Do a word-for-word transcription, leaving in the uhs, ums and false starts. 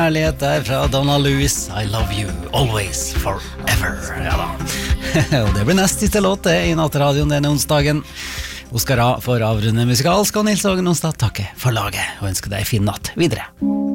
Kjærlighet der fra Donna Lewis, I love you, always, forever. Ja da. Og det blir nest siste låt det i Nattradioen denne onsdagen. Oskar A for avrunde musikalsk, og Nils Ågen Onsdag takker for laget, og ønsker deg en fin natt videre.